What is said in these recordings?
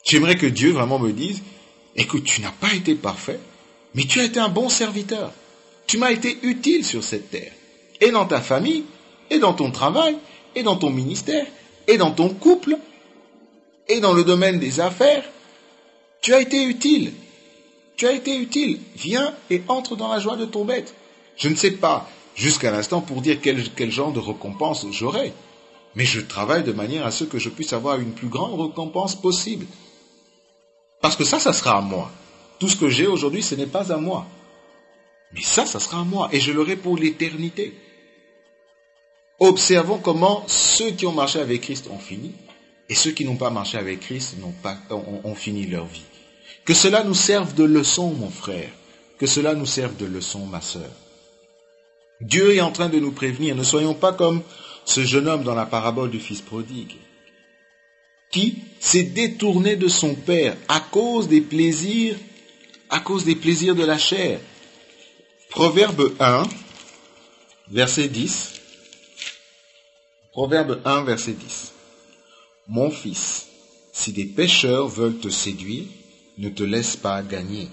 J'aimerais que Dieu vraiment me dise, écoute, tu n'as pas été parfait, mais tu as été un bon serviteur. Tu m'as été utile sur cette terre. Et dans ta famille, et dans ton travail, et dans ton ministère, et dans ton couple, et dans le domaine des affaires. Tu as été utile. Tu as été utile. Viens et entre dans la joie de ton maître. Je ne sais pas, jusqu'à l'instant, pour dire quel genre de récompense j'aurai. Mais je travaille de manière à ce que je puisse avoir une plus grande récompense possible. Parce que ça sera à moi. Tout ce que j'ai aujourd'hui, ce n'est pas à moi. Mais ça sera à moi. Et je l'aurai pour l'éternité. Observons comment ceux qui ont marché avec Christ ont fini. Et ceux qui n'ont pas marché avec Christ ont fini leur vie. Que cela nous serve de leçon, mon frère. Que cela nous serve de leçon, ma sœur. Dieu est en train de nous prévenir. Ne soyons pas comme ce jeune homme dans la parabole du fils prodigue, qui s'est détourné de son père à cause des plaisirs de la chair. Proverbe 1, verset 10. Proverbe 1, verset 10. Mon fils, si des pécheurs veulent te séduire, ne te laisse pas gagner.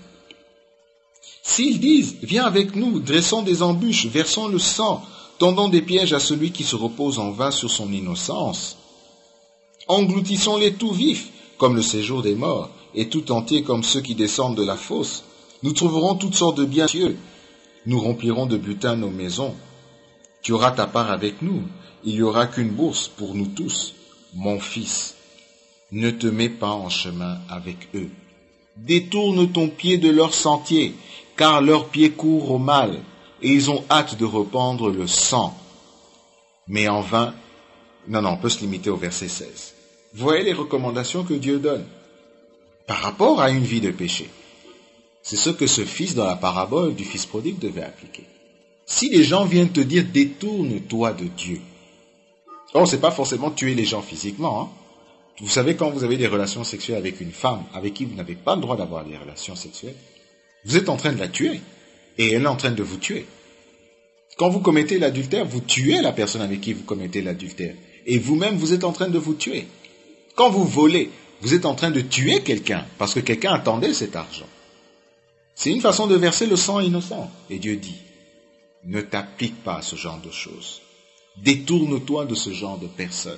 S'ils disent, viens avec nous, dressons des embûches, versons le sang, tendons des pièges à celui qui se repose en vain sur son innocence, engloutissons-les tout vifs, comme le séjour des morts, et tout entiers comme ceux qui descendent de la fosse. Nous trouverons toutes sortes de biens précieux. Nous remplirons de butin nos maisons. Tu auras ta part avec nous. Il n'y aura qu'une bourse pour nous tous. Mon fils, ne te mets pas en chemin avec eux. Détourne ton pied de leur sentier, car leurs pieds courent au mal, et ils ont hâte de répandre le sang. Mais en vain, on peut se limiter au verset 16. Voyez les recommandations que Dieu donne par rapport à une vie de péché. C'est ce que ce fils dans la parabole du fils prodigue devait appliquer. Si les gens viennent te dire, détourne-toi de Dieu. Or, c'est pas forcément tuer les gens physiquement. Vous savez, quand vous avez des relations sexuelles avec une femme avec qui vous n'avez pas le droit d'avoir des relations sexuelles, vous êtes en train de la tuer. Et elle est en train de vous tuer. Quand vous commettez l'adultère, vous tuez la personne avec qui vous commettez l'adultère. Et vous-même, vous êtes en train de vous tuer. Quand vous volez, vous êtes en train de tuer quelqu'un, parce que quelqu'un attendait cet argent. C'est une façon de verser le sang innocent. Et Dieu dit, ne t'applique pas à ce genre de choses. Détourne-toi de ce genre de personnes.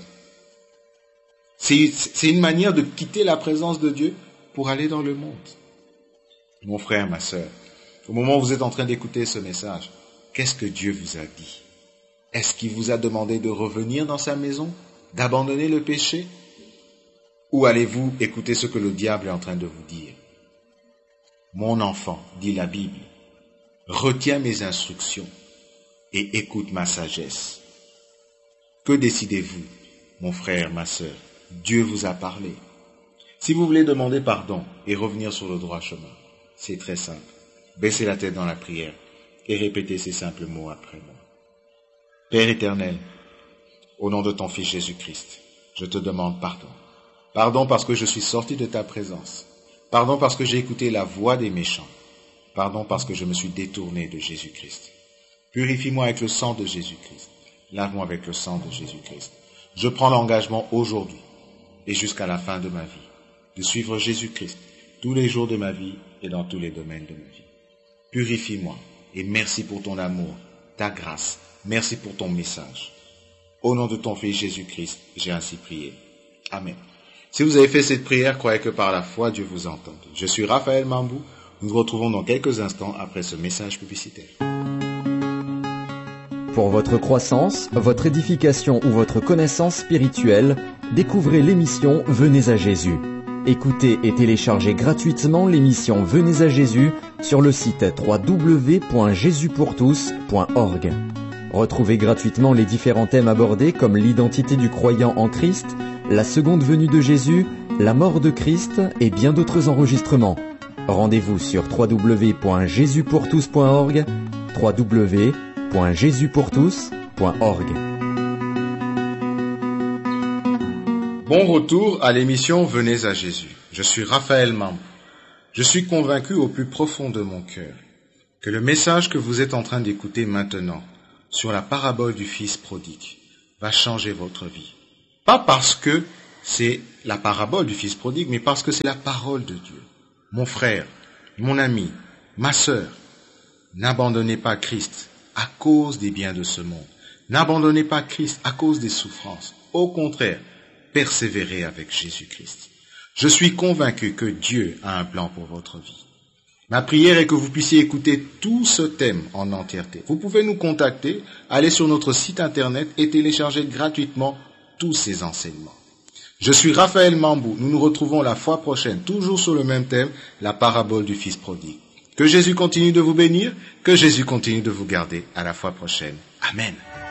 C'est une manière de quitter la présence de Dieu pour aller dans le monde. Mon frère, ma sœur, au moment où vous êtes en train d'écouter ce message, qu'est-ce que Dieu vous a dit? Est-ce qu'il vous a demandé de revenir dans sa maison, d'abandonner le péché? Ou allez-vous écouter ce que le diable est en train de vous dire? Mon enfant, dit la Bible, retiens mes instructions et écoute ma sagesse. Que décidez-vous, mon frère, ma sœur? Dieu vous a parlé. Si vous voulez demander pardon et revenir sur le droit chemin, c'est très simple. Baissez la tête dans la prière et répétez ces simples mots après moi. Père éternel, au nom de ton Fils Jésus-Christ, je te demande pardon. Pardon parce que je suis sorti de ta présence. Pardon parce que j'ai écouté la voix des méchants. Pardon parce que je me suis détourné de Jésus-Christ. Purifie-moi avec le sang de Jésus-Christ. Lave-moi avec le sang de Jésus-Christ. Je prends l'engagement aujourd'hui et jusqu'à la fin de ma vie de suivre Jésus-Christ tous les jours de ma vie et dans tous les domaines de ma vie. Purifie-moi et merci pour ton amour, ta grâce. Merci pour ton message. Au nom de ton Fils Jésus-Christ, j'ai ainsi prié. Amen. Si vous avez fait cette prière, croyez que par la foi, Dieu vous entend. Je suis Raphaël Mambou. Nous nous retrouvons dans quelques instants après ce message publicitaire. Pour votre croissance, votre édification ou votre connaissance spirituelle, découvrez l'émission Venez à Jésus. Écoutez et téléchargez gratuitement l'émission Venez à Jésus sur le site www.jesuspourtous.org. Retrouvez gratuitement les différents thèmes abordés comme l'identité du croyant en Christ, la seconde venue de Jésus, la mort de Christ et bien d'autres enregistrements. Rendez-vous sur www.jesuspourtous.org, www.jesuspourtous.org. Bon retour à l'émission Venez à Jésus. Je suis Raphaël Mambou. Je suis convaincu au plus profond de mon cœur que le message que vous êtes en train d'écouter maintenant sur la parabole du Fils prodigue va changer votre vie. Pas parce que c'est la parabole du Fils prodigue, mais parce que c'est la parole de Dieu. Mon frère, mon ami, ma sœur, n'abandonnez pas Christ à cause des biens de ce monde. N'abandonnez pas Christ à cause des souffrances. Au contraire, persévérez avec Jésus-Christ. Je suis convaincu que Dieu a un plan pour votre vie. Ma prière est que vous puissiez écouter tout ce thème en entièreté. Vous pouvez nous contacter, aller sur notre site internet et télécharger gratuitement tous ces enseignements. Je suis Raphaël Mambou. Nous nous retrouvons la fois prochaine, toujours sur le même thème, la parabole du Fils prodigue. Que Jésus continue de vous bénir, que Jésus continue de vous garder. À la fois prochaine. Amen.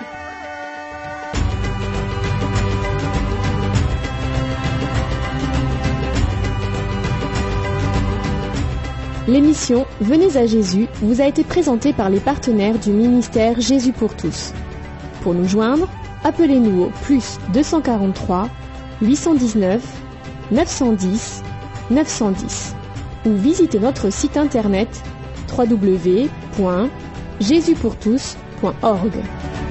L'émission Venez à Jésus vous a été présentée par les partenaires du ministère Jésus pour tous. Pour nous joindre, appelez-nous au +243 819 910 910 ou visitez notre site internet www.jesuspourtous.org.